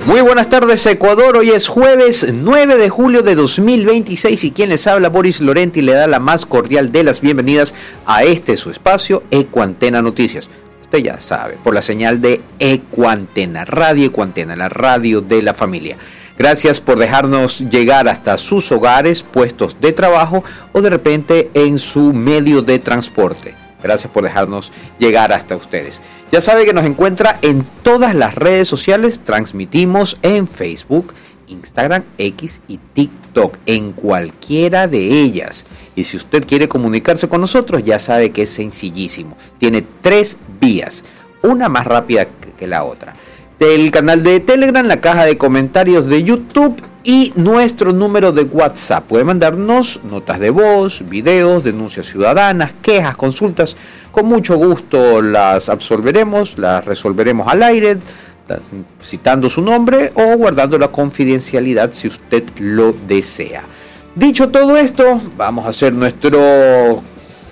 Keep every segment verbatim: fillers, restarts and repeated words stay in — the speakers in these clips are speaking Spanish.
Muy buenas tardes, Ecuador. Hoy es jueves nueve de julio de dos mil veintiséis y quien les habla, Boris Lorenti, le da la más cordial de las bienvenidas a este su espacio, Ecuantena Noticias. Usted ya sabe, por la señal de Ecuantena, Radio Ecuantena, la radio de la familia. Gracias por dejarnos llegar hasta sus hogares, puestos de trabajo o de repente en su medio de transporte. Gracias por dejarnos llegar hasta ustedes. Ya sabe que nos encuentra en todas las redes sociales. Transmitimos en Facebook, Instagram, X y TikTok, en cualquiera de ellas. Y si usted quiere comunicarse con nosotros, ya sabe que es sencillísimo. Tiene tres vías, una más rápida que la otra. Del canal de Telegram, la caja de comentarios de YouTube y nuestro número de WhatsApp. Puede mandarnos notas de voz, videos, denuncias ciudadanas, quejas, consultas. Con mucho gusto las absolveremos, las resolveremos al aire, citando su nombre o guardando la confidencialidad si usted lo desea. Dicho todo esto, vamos a hacer nuestro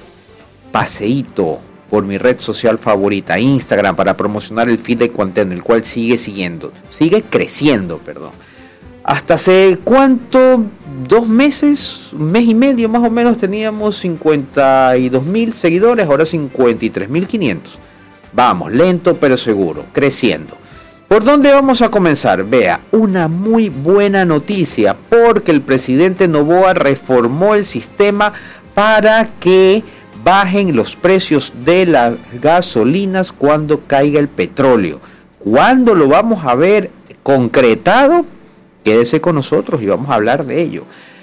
paseíto por mi red social favorita, Instagram, para promocionar el feed de Ecuantena, el cual sigue siguiendo, sigue creciendo, perdón. Hasta hace cuánto, dos meses, un mes y medio más o menos, teníamos cincuenta y dos mil seguidores, ahora cincuenta y tres mil quinientos. Vamos, lento pero seguro, creciendo. ¿Por dónde vamos a comenzar? Vea, una muy buena noticia, porque el presidente Noboa reformó el sistema para que bajen los precios de las gasolinas cuando caiga el petróleo. ¿Cuándo lo vamos a ver concretado? Quédese con nosotros y vamos a hablar de ello.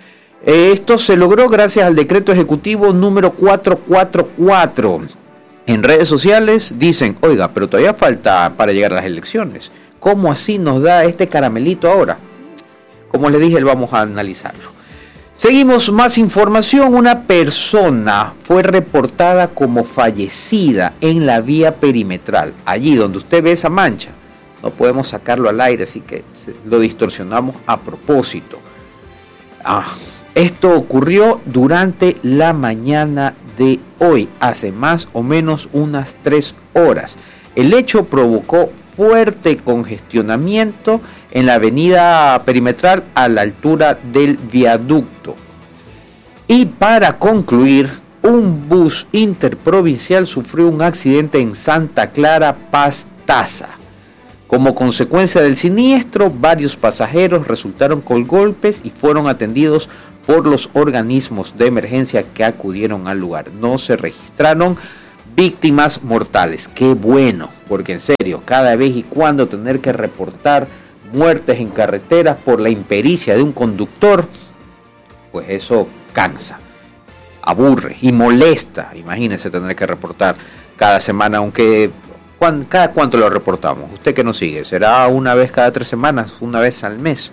Esto se logró gracias al decreto ejecutivo número cuatrocientos cuarenta y cuatro. En redes sociales dicen, oiga, pero todavía falta para llegar a las elecciones. ¿Cómo así nos da este caramelito ahora? Como les dije, vamos a analizarlo. Seguimos, más información. Una persona fue reportada como fallecida en la vía perimetral. Allí donde usted ve esa mancha. No podemos sacarlo al aire, así que lo distorsionamos a propósito. Ah, esto ocurrió durante la mañana de hoy, hace más o menos unas tres horas. El hecho provocó fuerte congestionamiento en la avenida perimetral a la altura del viaducto. Y para concluir, un bus interprovincial sufrió un accidente en Santa Clara, Pastaza. Como consecuencia del siniestro, varios pasajeros resultaron con golpes y fueron atendidos por los organismos de emergencia que acudieron al lugar. No se registraron víctimas mortales. Qué bueno, porque en serio, cada vez y cuando tener que reportar muertes en carreteras por la impericia de un conductor, pues eso cansa, aburre y molesta. Imagínense tener que reportar cada semana, aunque ¿cada cuánto lo reportamos? Usted que nos sigue, ¿será una vez cada tres semanas, una vez al mes?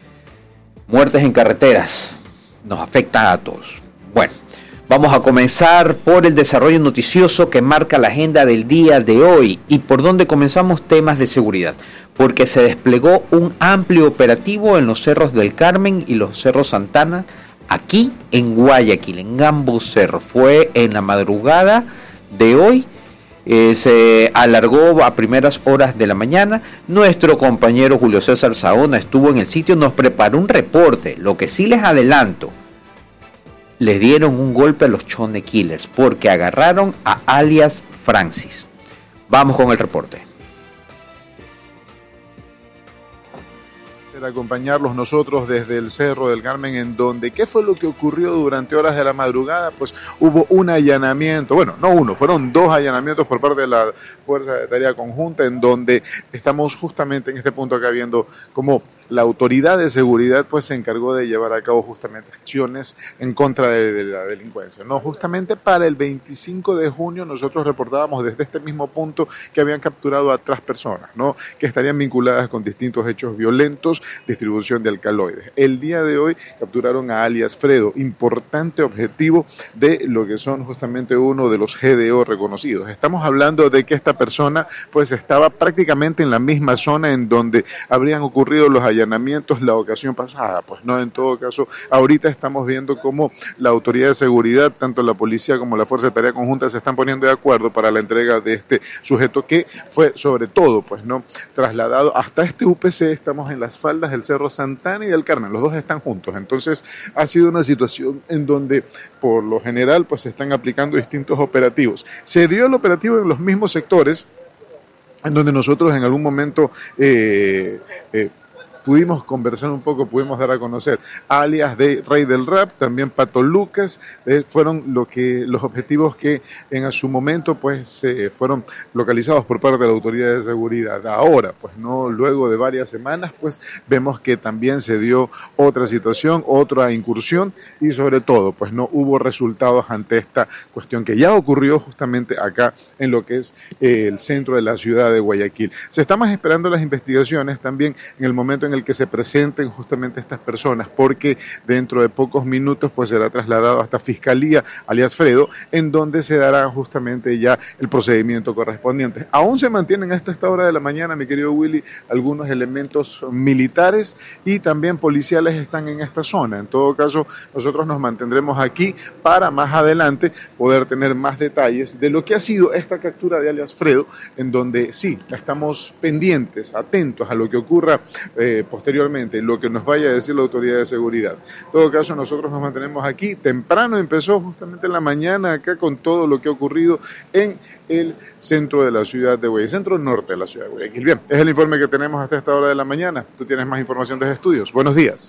Muertes en carreteras nos afecta a todos. Bueno, vamos a comenzar por el desarrollo noticioso que marca la agenda del día de hoy. ¿Y por dónde comenzamos? Temas de seguridad, porque se desplegó un amplio operativo en los Cerros del Carmen y los Cerros Santana, aquí en Guayaquil, en ambos cerros. Fue en la madrugada de hoy. Eh, se alargó a primeras horas de la mañana. Nuestro compañero Julio César Saona estuvo en el sitio, nos preparó un reporte. Lo que sí les adelanto, les dieron un golpe a los Chone Killers porque agarraron a alias Francis. Vamos con el reporte. Acompañarlos nosotros desde el Cerro del Carmen, en donde, ¿qué fue lo que ocurrió durante horas de la madrugada? Pues hubo un allanamiento, bueno, no uno, fueron dos allanamientos por parte de la Fuerza de Tarea Conjunta, en donde estamos justamente en este punto acá viendo cómo la autoridad de seguridad pues se encargó de llevar a cabo justamente acciones en contra de, de la delincuencia, ¿no? Justamente para el veinticinco de junio nosotros reportábamos desde este mismo punto que habían capturado a tres personas, ¿no? Que estarían vinculadas con distintos hechos violentos distribución de alcaloides. El día de hoy capturaron a alias Fredo, importante objetivo de lo que son justamente uno de los G D O reconocidos. Estamos hablando de que esta persona pues estaba prácticamente en la misma zona en donde habrían ocurrido los allanamientos la ocasión pasada. Pues no, en todo caso, ahorita estamos viendo cómo la autoridad de seguridad, tanto la policía como la Fuerza de Tarea Conjunta, se están poniendo de acuerdo para la entrega de este sujeto que fue sobre todo pues no trasladado hasta este U P C. Estamos en las faldas del Cerro Santana y del Carmen, los dos están juntos. Entonces ha sido una situación en donde por lo general pues se están aplicando distintos operativos. Se dio el operativo en los mismos sectores en donde nosotros en algún momento eh, eh, pudimos conversar un poco, pudimos dar a conocer alias de Rey del Rap, también Pato Lucas, eh, fueron lo que, los objetivos que en su momento pues eh, fueron localizados por parte de la autoridad de seguridad. Ahora, pues no, luego de varias semanas, pues vemos que también se dio otra situación, otra incursión y sobre todo, pues no hubo resultados ante esta cuestión que ya ocurrió justamente acá en lo que es eh, el centro de la ciudad de Guayaquil. Se está más esperando las investigaciones también en el momento en el que se presenten justamente estas personas, porque dentro de pocos minutos pues será trasladado hasta Fiscalía alias Fredo, en donde se dará justamente ya el procedimiento correspondiente. Aún se mantienen hasta esta hora de la mañana, mi querido Willy, algunos elementos militares y también policiales están en esta zona. En todo caso, nosotros nos mantendremos aquí para más adelante poder tener más detalles de lo que ha sido esta captura de alias Fredo, en donde sí, estamos pendientes, atentos a lo que ocurra eh, posteriormente, lo que nos vaya a decir la autoridad de seguridad. En todo caso, nosotros nos mantenemos aquí. Temprano empezó justamente en la mañana acá con todo lo que ha ocurrido en el centro de la ciudad de Guayaquil, centro norte de la ciudad de Guayaquil. Bien, es el informe que tenemos hasta esta hora de la mañana. Tú tienes más información desde estudios. Buenos días.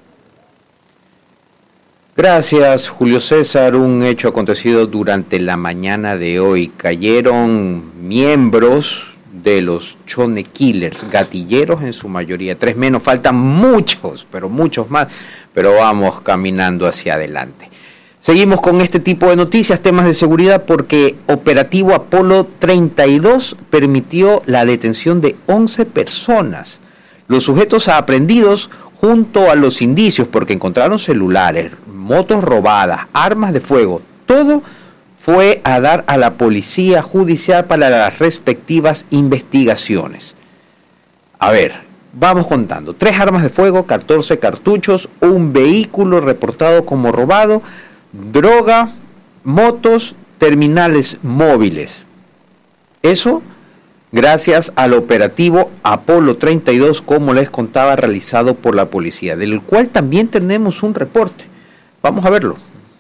Gracias, Julio César. Un hecho acontecido durante la mañana de hoy. Cayeron miembros de los Chone Killers, gatilleros en su mayoría, tres menos, faltan muchos, pero muchos más, pero vamos caminando hacia adelante. Seguimos con este tipo de noticias, temas de seguridad, porque Operativo Apolo treinta y dos permitió la detención de once personas. Los sujetos aprehendidos junto a los indicios, porque encontraron celulares, motos robadas, armas de fuego, todo fue a dar a la policía judicial para las respectivas investigaciones. A ver, vamos contando. Tres armas de fuego, catorce cartuchos, un vehículo reportado como robado, droga, motos, terminales móviles. Eso gracias al operativo Apolo treinta y dos, como les contaba, realizado por la policía, del cual también tenemos un reporte. Vamos a verlo.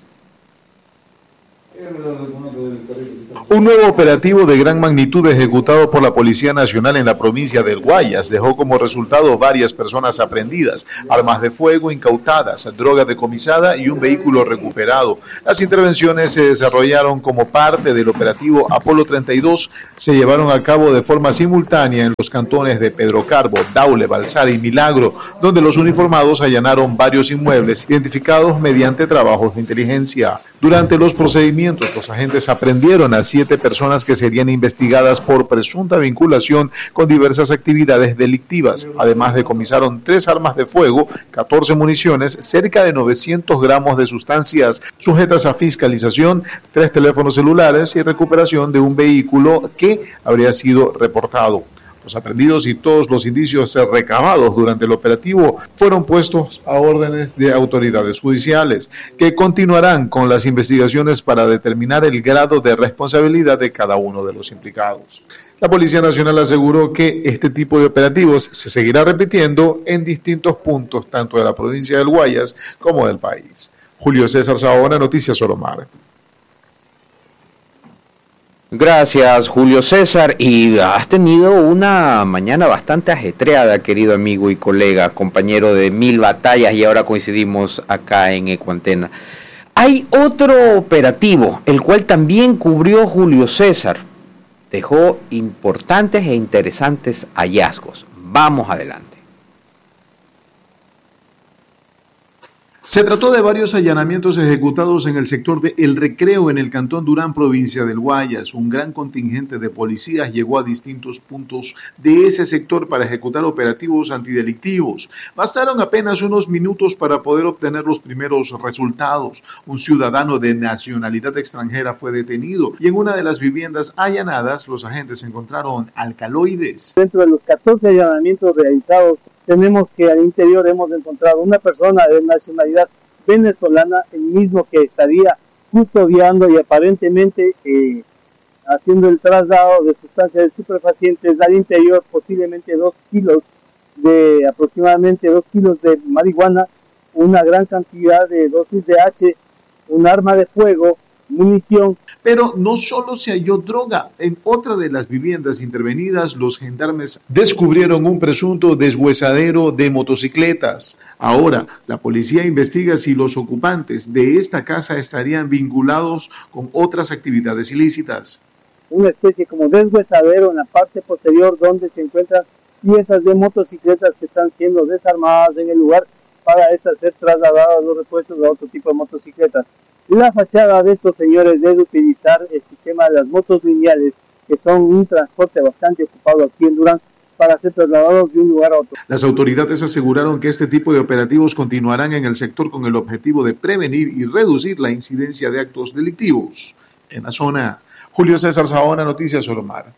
Un nuevo operativo de gran magnitud ejecutado por la Policía Nacional en la provincia del Guayas dejó como resultado varias personas aprehendidas, armas de fuego incautadas, droga decomisada y un vehículo recuperado. Las intervenciones se desarrollaron como parte del operativo Apolo treinta y dos, se llevaron a cabo de forma simultánea en los cantones de Pedro Carbo, Daule, Balsara y Milagro, donde los uniformados allanaron varios inmuebles identificados mediante trabajos de inteligencia. Durante los procedimientos, los agentes aprendieron a siete personas que serían investigadas por presunta vinculación con diversas actividades delictivas. Además, decomisaron tres armas de fuego, catorce municiones, cerca de novecientos gramos de sustancias sujetas a fiscalización, tres teléfonos celulares y recuperación de un vehículo que habría sido reportado. Los aprehendidos y todos los indicios recabados durante el operativo fueron puestos a órdenes de autoridades judiciales, que continuarán con las investigaciones para determinar el grado de responsabilidad de cada uno de los implicados. La Policía Nacional aseguró que este tipo de operativos se seguirá repitiendo en distintos puntos, tanto de la provincia del Guayas como del país. Julio César Saona, Noticias Solomar. Gracias, Julio César, y has tenido una mañana bastante ajetreada, querido amigo y colega, compañero de mil batallas, y ahora coincidimos acá en Ecuantena. Hay otro operativo, el cual también cubrió Julio César. Dejó importantes e interesantes hallazgos. Vamos adelante. Se trató de varios allanamientos ejecutados en el sector de El Recreo, en el cantón Durán, provincia del Guayas. Un gran contingente de policías llegó a distintos puntos de ese sector para ejecutar operativos antidelictivos. Bastaron apenas unos minutos para poder obtener los primeros resultados. Un ciudadano de nacionalidad extranjera fue detenido y en una de las viviendas allanadas los agentes encontraron alcaloides. Dentro de los catorce allanamientos realizados, tenemos que al interior hemos encontrado una persona de nacionalidad venezolana, el mismo que estaría custodiando y aparentemente eh, haciendo el traslado de sustancias estupefacientes al interior, posiblemente dos kilos de aproximadamente dos kilos de marihuana, una gran cantidad de dosis de H, un arma de fuego, munición. Pero no solo se halló droga. En otra de las viviendas intervenidas, los gendarmes descubrieron un presunto deshuesadero de motocicletas. Ahora, la policía investiga si los ocupantes de esta casa estarían vinculados con otras actividades ilícitas. Una especie como deshuesadero en la parte posterior donde se encuentran piezas de motocicletas que están siendo desarmadas en el lugar para estas ser trasladadas a los repuestos de otro tipo de motocicletas. La fachada de estos señores es utilizar el sistema de las motos lineales, que son un transporte bastante ocupado aquí en Durán, para ser trasladados de un lugar a otro. Las autoridades aseguraron que este tipo de operativos continuarán en el sector con el objetivo de prevenir y reducir la incidencia de actos delictivos en la zona. Julio César Saona, Noticias Solomar.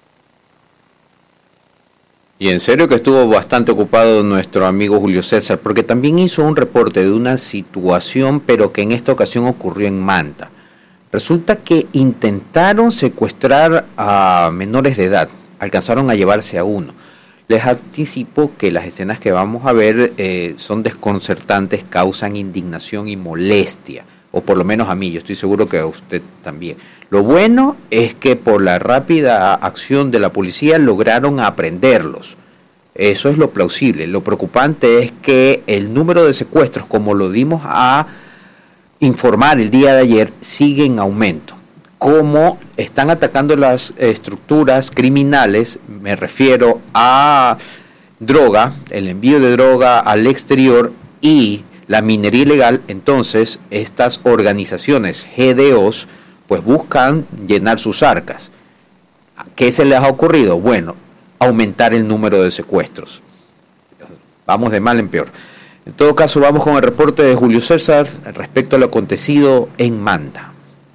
Y en serio que estuvo bastante ocupado nuestro amigo Julio César, porque también hizo un reporte de una situación, pero que en esta ocasión ocurrió en Manta. Resulta que intentaron secuestrar a menores de edad, alcanzaron a llevarse a uno. Les anticipo que las escenas que vamos a ver eh, son desconcertantes, causan indignación y molestia, o por lo menos a mí, yo estoy seguro que a usted también. Lo bueno es que por la rápida acción de la policía lograron aprenderlos. Eso es lo plausible. Lo preocupante es que el número de secuestros, como lo dimos a informar el día de ayer, sigue en aumento. Como están atacando las estructuras criminales, me refiero a droga, el envío de droga al exterior y la minería ilegal, entonces estas organizaciones G D Os pues buscan llenar sus arcas. ¿Qué se les ha ocurrido? Bueno, aumentar el número de secuestros. Vamos de mal en peor. En todo caso, vamos con el reporte de Julio César respecto a lo acontecido en Manta.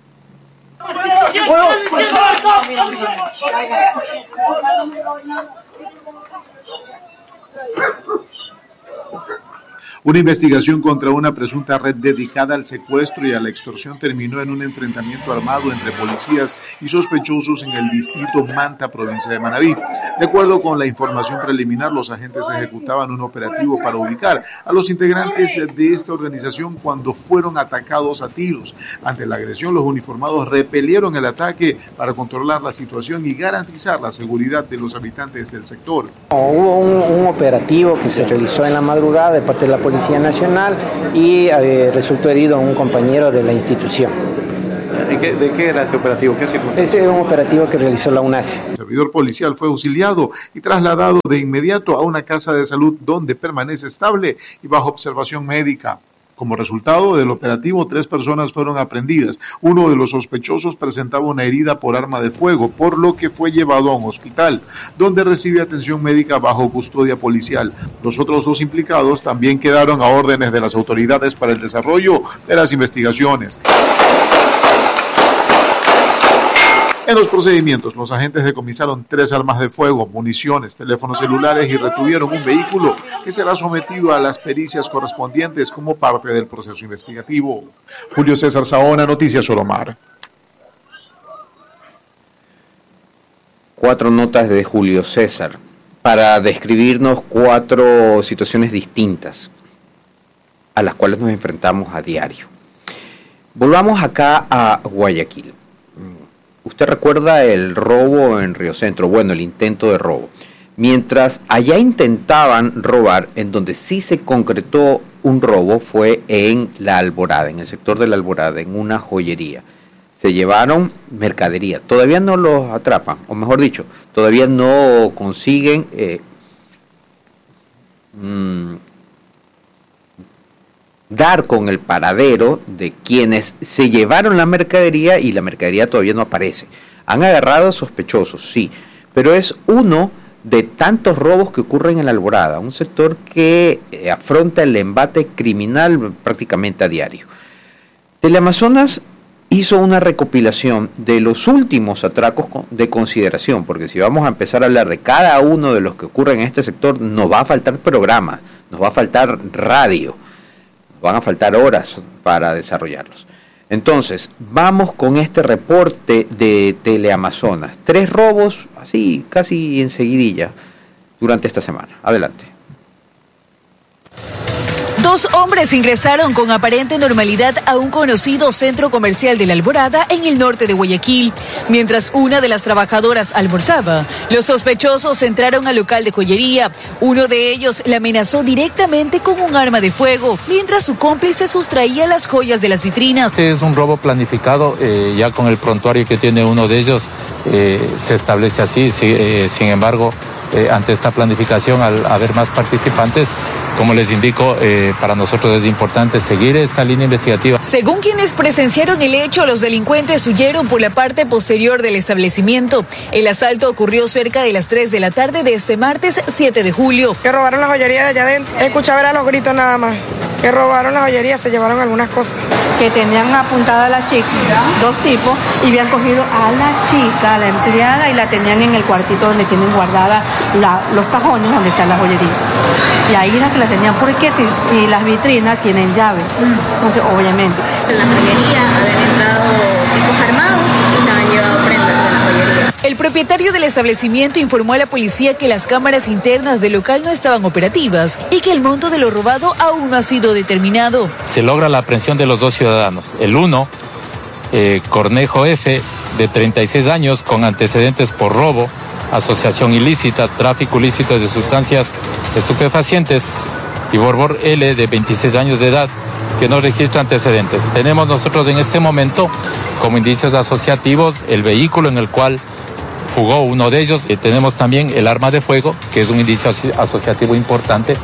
Una investigación contra una presunta red dedicada al secuestro y a la extorsión terminó en un enfrentamiento armado entre policías y sospechosos en el distrito Manta, provincia de Manabí. De acuerdo con la información preliminar, los agentes ejecutaban un operativo para ubicar a los integrantes de esta organización cuando fueron atacados a tiros. Ante la agresión, los uniformados repelieron el ataque para controlar la situación y garantizar la seguridad de los habitantes del sector. Hubo un, un operativo que se realizó en la madrugada de parte de la Policía Nacional y eh, resultó herido un compañero de la institución. ¿De qué, de qué era este operativo? ¿Qué Ese era un operativo que realizó la UNACE. El servidor policial fue auxiliado y trasladado de inmediato a una casa de salud donde permanece estable y bajo observación médica. Como resultado del operativo, tres personas fueron aprehendidas. Uno de los sospechosos presentaba una herida por arma de fuego, por lo que fue llevado a un hospital, donde recibe atención médica bajo custodia policial. Los otros dos implicados también quedaron a órdenes de las autoridades para el desarrollo de las investigaciones. En los procedimientos, los agentes decomisaron tres armas de fuego, municiones, teléfonos celulares y retuvieron un vehículo que será sometido a las pericias correspondientes como parte del proceso investigativo. Julio César Saona, Noticias Solomar. Cuatro notas de Julio César para describirnos cuatro situaciones distintas a las cuales nos enfrentamos a diario. Volvamos acá a Guayaquil. Usted recuerda el robo en Río Centro, bueno, el intento de robo. Mientras allá intentaban robar, en donde sí se concretó un robo fue en La Alborada, en el sector de La Alborada, en una joyería. Se llevaron mercadería, todavía no los atrapan, o mejor dicho, todavía no consiguen eh, mmm, dar con el paradero de quienes se llevaron la mercadería y la mercadería todavía no aparece. Han agarrado sospechosos, sí, pero es uno de tantos robos que ocurren en la Alborada, un sector que eh, afronta el embate criminal prácticamente a diario. Teleamazonas hizo una recopilación de los últimos atracos de consideración, porque si vamos a empezar a hablar de cada uno de los que ocurren en este sector, nos va a faltar programa, nos va a faltar radio, nos van a faltar horas para desarrollarlos. Entonces, vamos con este reporte de Teleamazonas. Tres robos, así, casi enseguidilla, durante esta semana. Adelante. Dos hombres ingresaron con aparente normalidad a un conocido centro comercial de La Alborada en el norte de Guayaquil. Mientras una de las trabajadoras almorzaba, los sospechosos entraron al local de joyería. Uno de ellos la amenazó directamente con un arma de fuego, mientras su cómplice sustraía las joyas de las vitrinas. Este es un robo planificado, eh, ya con el prontuario que tiene uno de ellos, eh, se establece así. Sí, eh, sin embargo, eh, ante esta planificación, al haber más participantes, como les indico, eh, para nosotros es importante seguir esta línea investigativa. Según quienes presenciaron el hecho, los delincuentes huyeron por la parte posterior del establecimiento. El asalto ocurrió cerca de las tres de la tarde de este martes siete de julio. Que robaron la joyería de allá adentro. Escuchaba era los gritos nada más. Que robaron la joyería, se llevaron algunas cosas. Que tenían apuntada a la chica, dos tipos, y habían cogido a la chica, a la empleada, y la tenían en el cuartito donde tienen guardada la, los cajones donde está la joyería. Y ahí era que la tenían, porque si, si las vitrinas tienen llave, entonces obviamente. En la joyería habían entrado tipos armados y se han llevado prendas de la joyería. El propietario del establecimiento informó a la policía que las cámaras internas del local no estaban operativas y que el monto de lo robado aún no ha sido determinado. Se logra la aprehensión de los dos ciudadanos. El uno, eh, Cornejo F., de treinta y seis años, con antecedentes por robo, asociación ilícita, tráfico ilícito de sustancias estupefacientes, y Borbor L., de veintiséis años de edad, que no registra antecedentes. Tenemos nosotros en este momento, como indicios asociativos, el vehículo en el cual fugó uno de ellos, y tenemos también el arma de fuego, que es un indicio asociativo importante.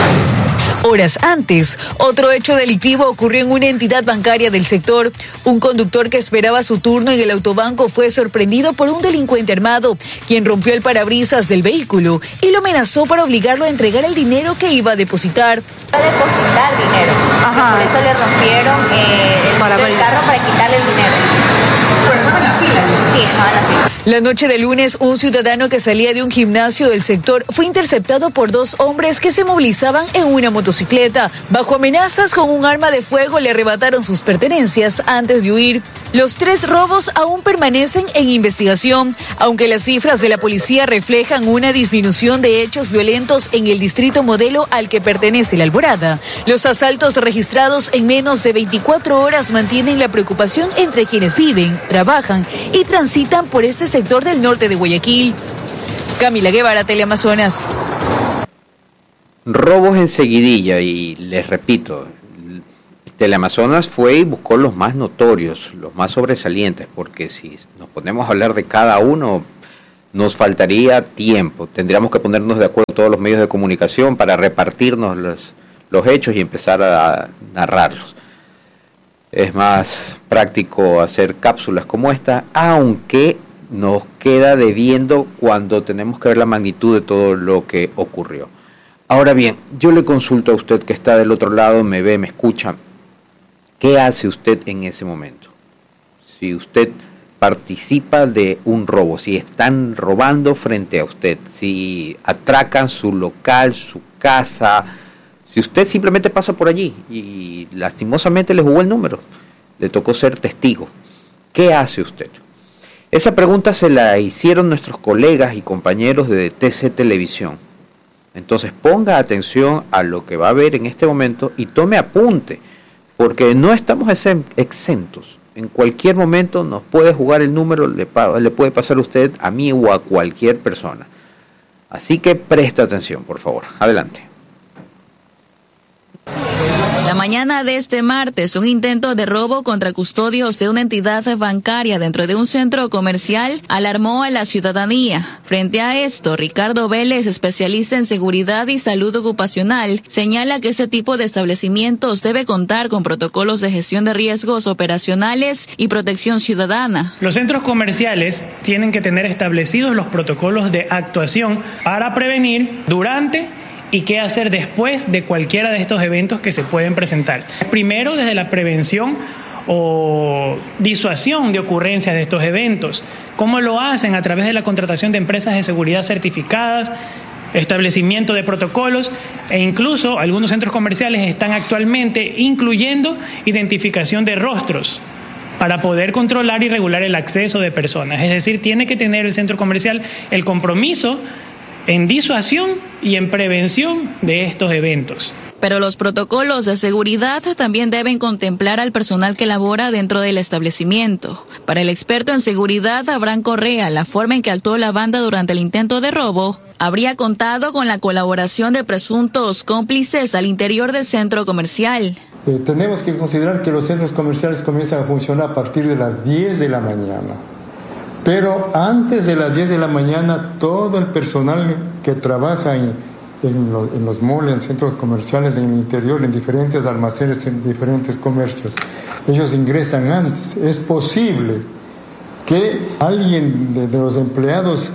Horas antes, otro hecho delictivo ocurrió en una entidad bancaria del sector. Un conductor que esperaba su turno en el autobanco fue sorprendido por un delincuente armado, quien rompió el parabrisas del vehículo y lo amenazó para obligarlo a entregar el dinero que iba a depositar. A depositar dinero. Ajá. Por eso le rompieron eh, el, para el carro para quitarle el dinero. ¿Pero estaba en la fila? Sí, estaba en la fila. La noche de lunes, un ciudadano que salía de un gimnasio del sector fue interceptado por dos hombres que se movilizaban en una motocicleta. Bajo amenazas con un arma de fuego le arrebataron sus pertenencias antes de huir. Los tres robos aún permanecen en investigación, aunque las cifras de la policía reflejan una disminución de hechos violentos en el distrito modelo al que pertenece La Alborada. Los asaltos registrados en menos de veinticuatro horas mantienen la preocupación entre quienes viven, trabajan y transitan por este sector del norte de Guayaquil. Camila Guevara, Teleamazonas. Robos en seguidilla, y les repito, Teleamazonas fue y buscó los más notorios, los más sobresalientes, porque si nos ponemos a hablar de cada uno, nos faltaría tiempo. Tendríamos que ponernos de acuerdo todos los medios de comunicación para repartirnos los, los hechos y empezar a narrarlos. Es más práctico hacer cápsulas como esta, aunque nos queda debiendo cuando tenemos que ver la magnitud de todo lo que ocurrió. Ahora bien, yo le consulto a usted que está del otro lado, me ve, me escucha. ¿Qué hace usted en ese momento? Si usted participa de un robo, si están robando frente a usted, si atracan su local, su casa, si usted simplemente pasa por allí y lastimosamente le jugó el número, le tocó ser testigo, ¿qué hace usted? Esa pregunta se la hicieron nuestros colegas y compañeros de T C Televisión. Entonces ponga atención a lo que va a ver en este momento y tome apunte, porque no estamos exentos. En cualquier momento nos puede jugar el número, le, le puede pasar a usted, a mí o a cualquier persona. Así que presta atención, por favor. Adelante. La mañana de este martes, un intento de robo contra custodios de una entidad bancaria dentro de un centro comercial alarmó a la ciudadanía. Frente a esto, Ricardo Vélez, especialista en seguridad y salud ocupacional, señala que ese tipo de establecimientos debe contar con protocolos de gestión de riesgos operacionales y protección ciudadana. Los centros comerciales tienen que tener establecidos los protocolos de actuación para prevenir durante y qué hacer después de cualquiera de estos eventos que se pueden presentar. Primero, desde la prevención o disuasión de ocurrencia de estos eventos. ¿Cómo lo hacen? A través de la contratación de empresas de seguridad certificadas, establecimiento de protocolos e incluso algunos centros comerciales están actualmente incluyendo identificación de rostros para poder controlar y regular el acceso de personas. Es decir, tiene que tener el centro comercial el compromiso en disuasión y en prevención de estos eventos. Pero los protocolos de seguridad también deben contemplar al personal que labora dentro del establecimiento. Para el experto en seguridad, Abraham Correa, la forma en que actuó la banda durante el intento de robo habría contado con la colaboración de presuntos cómplices al interior del centro comercial. Eh, tenemos que considerar que los centros comerciales comienzan a funcionar a partir de las diez de la mañana. Pero antes de las diez de la mañana, todo el personal que trabaja en, en, lo, en los malls, en centros comerciales, en el interior, en diferentes almacenes, en diferentes comercios, ellos ingresan antes. Es posible que alguien de, de los empleados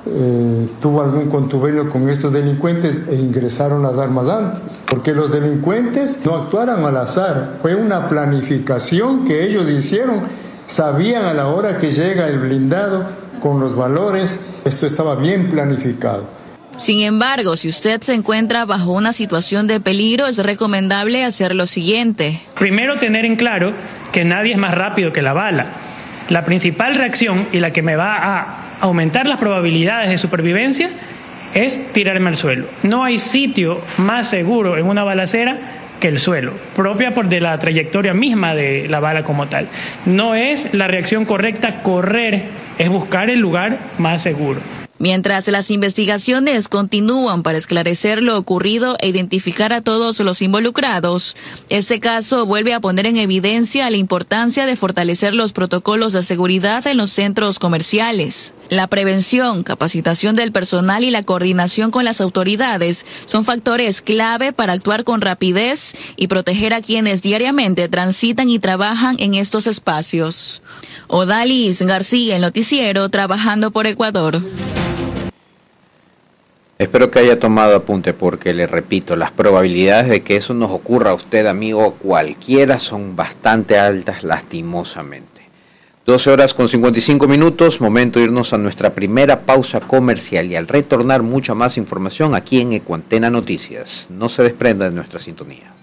eh, tuvo algún contubernio con estos delincuentes e ingresaron las armas antes. Porque los delincuentes no actuaron al azar, fue una planificación que ellos hicieron. Sabían a la hora que llega el blindado con los valores, esto estaba bien planificado. Sin embargo, si usted se encuentra bajo una situación de peligro, es recomendable hacer lo siguiente. Primero, tener en claro que nadie es más rápido que la bala. La principal reacción y la que me va a aumentar las probabilidades de supervivencia es tirarme al suelo. No hay sitio más seguro en una balacera que el suelo, propia por de la trayectoria misma de la bala como tal. No es la reacción correcta correr, es buscar el lugar más seguro. Mientras las investigaciones continúan para esclarecer lo ocurrido e identificar a todos los involucrados, este caso vuelve a poner en evidencia la importancia de fortalecer los protocolos de seguridad en los centros comerciales. La prevención, capacitación del personal y la coordinación con las autoridades son factores clave para actuar con rapidez y proteger a quienes diariamente transitan y trabajan en estos espacios. Odalis García, el noticiero, trabajando por Ecuador. Espero que haya tomado apunte porque, le repito, las probabilidades de que eso nos ocurra a usted, amigo, cualquiera, son bastante altas, lastimosamente. doce horas con cincuenta y cinco minutos, momento de irnos a nuestra primera pausa comercial y al retornar mucha más información aquí en Ecuantena Noticias. No se desprenda de nuestra sintonía.